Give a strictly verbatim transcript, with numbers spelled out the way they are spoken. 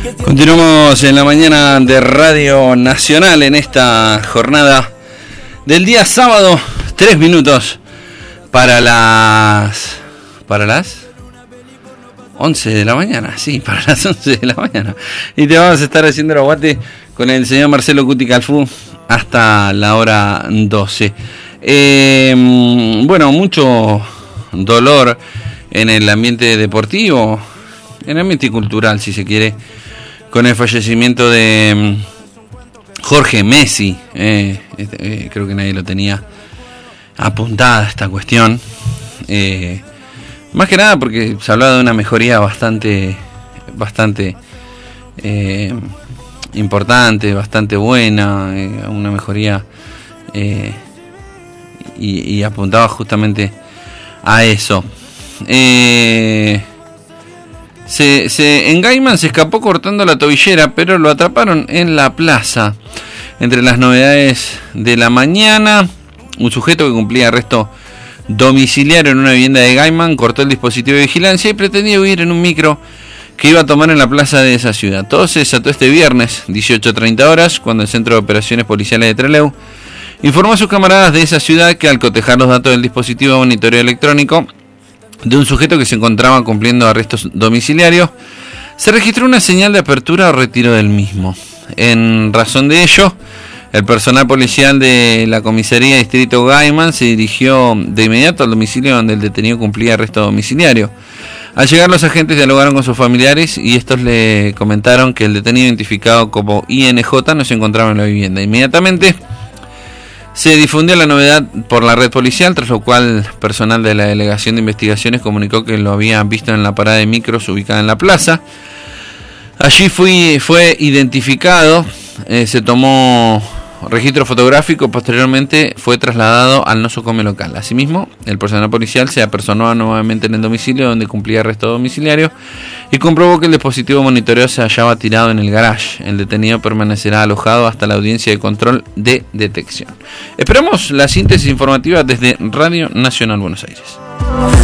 Continuamos en la mañana de Radio Nacional en esta jornada del día sábado, tres minutos para las para las once de la mañana, sí, para las once de la mañana. Y te vamos a estar haciendo el aguate con el señor Marcelo Cuti Calfú hasta la hora doce. Eh, bueno, mucho dolor en el ambiente deportivo, en el ambiente cultural, si se quiere, con el fallecimiento de Jorge Messi. Eh, eh, creo que nadie lo tenía apuntada esta cuestión. Eh, más que nada porque se hablaba de una mejoría bastante, bastante eh, importante, bastante buena, eh, una mejoría eh, y, y apuntaba justamente a eso. Eh, Se, se, en Gaiman se escapó cortando la tobillera, pero lo atraparon en la plaza. Entre las novedades de la mañana, un sujeto que cumplía arresto domiciliario en una vivienda de Gaiman cortó el dispositivo de vigilancia y pretendía huir en un micro que iba a tomar en la plaza de esa ciudad. Todo se desató este viernes, dieciocho treinta horas, cuando el Centro de Operaciones Policiales de Trelew informó a sus camaradas de esa ciudad que al cotejar los datos del dispositivo de monitoreo electrónico de un sujeto que se encontraba cumpliendo arrestos domiciliarios, se registró una señal de apertura o retiro del mismo. En razón de ello, el personal policial de la comisaría distrito Gaiman se dirigió de inmediato al domicilio donde el detenido cumplía arresto domiciliario. Al llegar, los agentes dialogaron con sus familiares y estos le comentaron que el detenido, identificado como I N J, no se encontraba en la vivienda. Inmediatamente se difundió la novedad por la red policial, tras lo cual personal de la Delegación de Investigaciones comunicó que lo habían visto en la parada de micros ubicada en la plaza. Allí fue, fue identificado, eh, se tomó registro fotográfico, posteriormente fue trasladado al nosocomio local. Asimismo, el personal policial se apersonó nuevamente en el domicilio donde cumplía arresto domiciliario y comprobó que el dispositivo monitoreo se hallaba tirado en el garage. El detenido permanecerá alojado hasta la audiencia de control de detección. Esperamos la síntesis informativa desde Radio Nacional Buenos Aires.